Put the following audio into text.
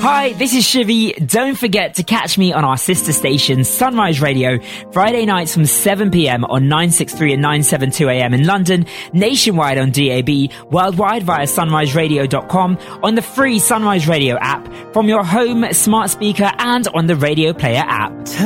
Hi, this is Shivy. Don't forget to catch me on our sister station, Sunrise Radio, Friday nights from 7pm on 963 and 972am in London, nationwide on DAB, worldwide via sunriseradio.com, on the free Sunrise Radio app, from your home, smart speaker, and on the Radio Player app.